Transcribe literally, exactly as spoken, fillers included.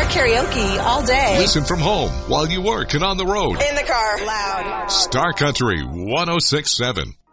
karaoke all day. Listen from home while you work and on the road. In the car. Loud. Star Country one oh six point seven.